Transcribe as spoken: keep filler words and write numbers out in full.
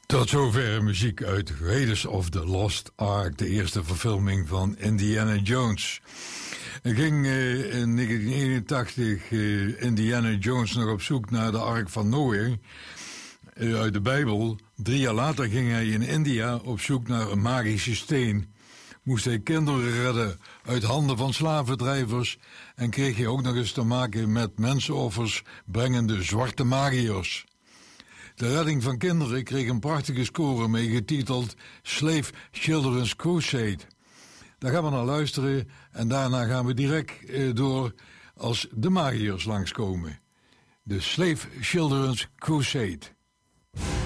Tot zover muziek uit Raiders of the Lost Ark, de eerste verfilming van Indiana Jones. Er ging uh, in negentien eenentachtig uh, Indiana Jones nog op zoek naar de Ark van Noé uh, uit de Bijbel. Drie jaar later ging hij in India op zoek naar een magische steen. Moest hij kinderen redden uit handen van slavendrijvers en kreeg hij ook nog eens te maken met mensenoffers brengende zwarte magiërs. De redding van kinderen kreeg een prachtige score mee getiteld Slave Children's Crusade. Daar gaan we naar luisteren en daarna gaan we direct eh, door als de magiërs langskomen. De Slave Children's Crusade.